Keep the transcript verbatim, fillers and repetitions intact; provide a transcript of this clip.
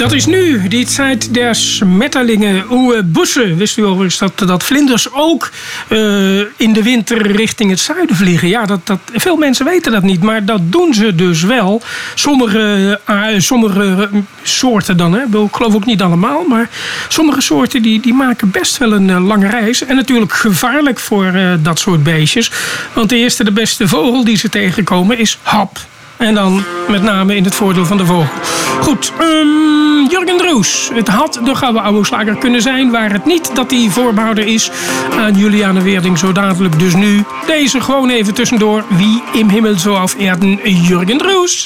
Dat is nu die tijd der smetterlingen. Uwe bussen. Wist u overigens dat, dat vlinders ook uh, in de winter richting het zuiden vliegen? Ja, dat, dat, veel mensen weten dat niet, maar dat doen ze dus wel. Sommige, uh, sommige soorten dan, hè. Ik geloof ook niet allemaal, maar sommige soorten die, die maken best wel een uh, lange reis. En natuurlijk gevaarlijk voor uh, dat soort beestjes. Want de eerste, de beste vogel die ze tegenkomen is hap. En dan met name in het voordeel van de vogel. Goed, um, Jurgen Droes. Het had de gouden oude slager kunnen zijn, waar het niet dat hij voorbehouden is aan Juliane Weerding zo dadelijk. Dus nu deze gewoon even tussendoor. Wie im Himmel zo auf Erden, Jurgen Droes.